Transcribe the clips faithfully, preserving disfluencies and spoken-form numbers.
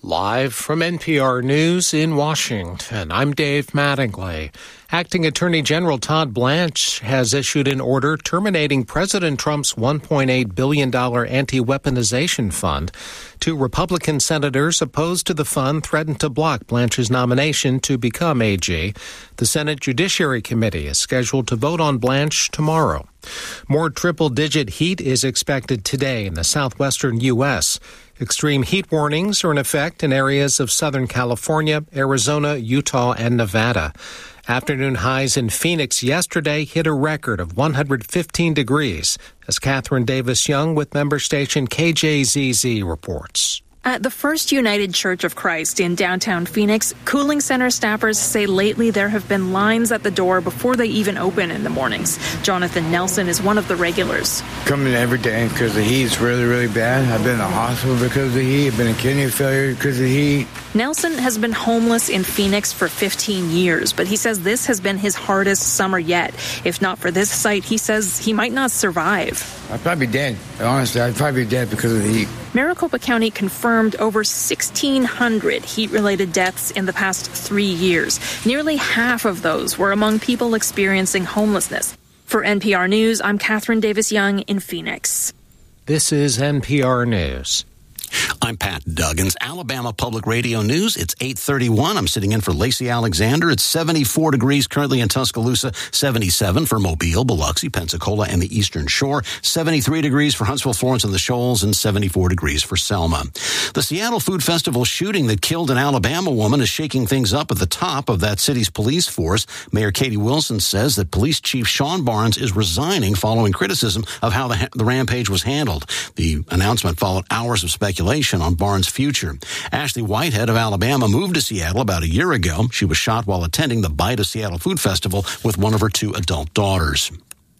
Live from N P R News in Washington, I'm Dave Mattingly. Acting Attorney General Todd Blanche has issued an order terminating President Trump's one point eight billion dollars anti-weaponization fund. Two Republican senators opposed to the fund threatened to block Blanche's nomination to become A G. The Senate Judiciary Committee is scheduled to vote on Blanche tomorrow. More triple-digit heat is expected today in the southwestern U S Extreme heat warnings are in effect in areas of Southern California, Arizona, Utah, and Nevada. Afternoon highs in Phoenix yesterday hit a record of one hundred fifteen degrees, as Catherine Davis-Young with member station K J Z Z reports. At the First United Church of Christ in downtown Phoenix, cooling center staffers say lately there have been lines at the door before they even open in the mornings. Jonathan Nelson is one of the regulars. Coming every day because the heat's really, really bad. I've been in the hospital because of the heat. I've been in kidney failure because of the heat. Nelson has been homeless in Phoenix for fifteen years, but he says this has been his hardest summer yet. If not for this site, he says he might not survive. I'd probably be dead. Honestly, I'd probably be dead because of the heat. Maricopa County confirmed over sixteen hundred heat-related deaths in the past three years. Nearly half of those were among people experiencing homelessness. For N P R News, I'm Catherine Davis-Young in Phoenix. This is N P R News. I'm Pat Duggins, Alabama Public Radio News. It's eight thirty-one. I'm sitting in for Lacey Alexander. It's seventy-four degrees currently in Tuscaloosa, seventy-seven for Mobile, Biloxi, Pensacola, and the Eastern Shore, seventy-three degrees for Huntsville, Florence, and the Shoals, and seventy-four degrees for Selma. The Seattle Food Festival shooting that killed an Alabama woman is shaking things up at the top of that city's police force. Mayor Katie Wilson says that Police Chief Sean Barnes is resigning following criticism of how the, the rampage was handled. The announcement followed hours of speculation on Barnes' future. Ashley Whitehead of Alabama moved to Seattle about a year ago. She was shot while attending the Bite of Seattle Food Festival with one of her two adult daughters.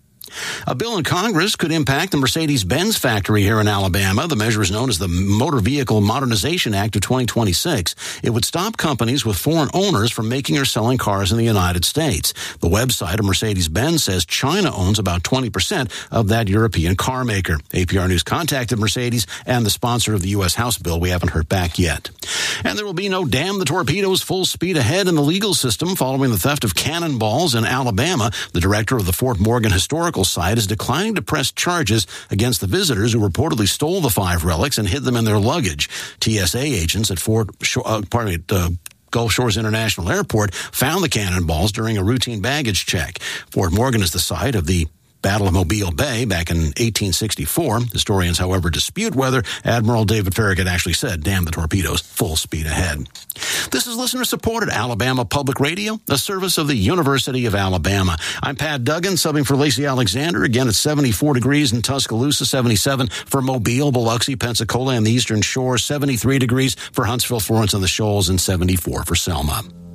A bill in Congress could impact the Mercedes-Benz factory here in Alabama. The measure is known as the Motor Vehicle Modernization Act of twenty twenty-six. It would stop companies with foreign owners from making or selling cars in the United States. The website of Mercedes-Benz says China owns about twenty percent of that European car maker. A P R News contacted Mercedes and the sponsor of the U S House bill. We haven't heard back yet. And there will be no Damn the Torpedoes full speed ahead in the legal system following the theft of cannonballs in Alabama. The director of the Fort Morgan Historical Site is declining to press charges against the visitors who reportedly stole the five relics and hid them in their luggage. T S A agents at Fort, uh, pardon me, uh, Gulf Shores International Airport found the cannonballs during a routine baggage check. Fort Morgan is the site of the Battle of Mobile Bay back in eighteen sixty-four. Historians, however, dispute whether Admiral David Farragut actually said, "Damn the torpedoes, full speed ahead." This is listener-supported Alabama Public Radio, a service of the University of Alabama. I'm Pat Duggan, subbing for Lacey Alexander. Again, it's seventy-four degrees in Tuscaloosa, seventy-seven for Mobile, Biloxi, Pensacola, and the Eastern Shore, seventy-three degrees for Huntsville, Florence, and the Shoals, and seventy-four for Selma.